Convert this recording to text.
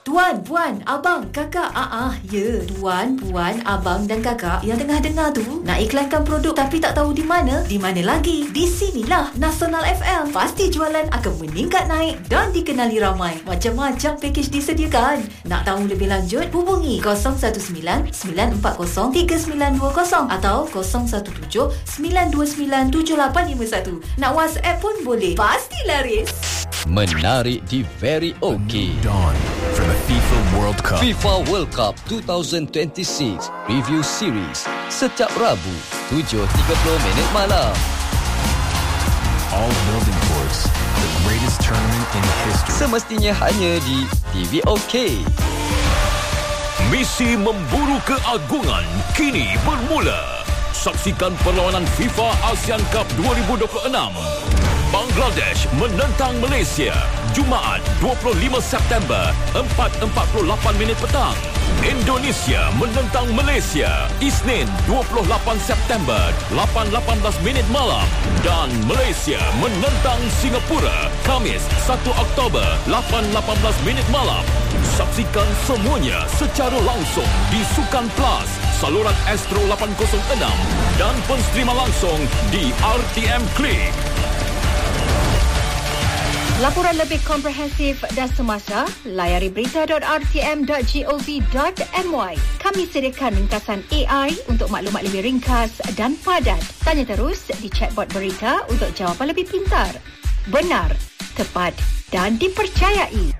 Tuan, puan, abang, kakak. Ya. Tuan, puan, abang dan kakak yang tengah dengar tu nak iklankan produk tapi tak tahu di mana? Di mana lagi? Di sinilah Nasional FM. Pasti jualan akan meningkat naik dan dikenali ramai. Macam-macam pakej disediakan. Nak tahu lebih lanjut? Hubungi 019-940-3920 atau 017-929-7851. Nak WhatsApp pun boleh. Pasti laris. Menarik di Very OK. Dawn for the FIFA World Cup. FIFA World Cup 2026 Review Series setiap Rabu 7.30 malam. All building towards the greatest tournament in history. Semestinya hanya di TV OK. Misi memburu keagungan kini bermula. Saksikan perlawanan FIFA ASEAN Cup 2026. Bangladesh menentang Malaysia Jumaat 25 September 4.48 petang. Indonesia menentang Malaysia Isnin 28 September 8.18 malam. Dan Malaysia menentang Singapura Khamis 1 Oktober 8.18 malam. Saksikan semuanya secara langsung di Sukan Plus, saluran Astro 806 dan penstrima langsung di RTM Klik. Laporan lebih komprehensif dan semasa, layari berita.rtm.gov.my. Kami sediakan ringkasan AI untuk maklumat lebih ringkas dan padat. Tanya terus di chatbot berita untuk jawapan lebih pintar. Benar, tepat dan dipercayai.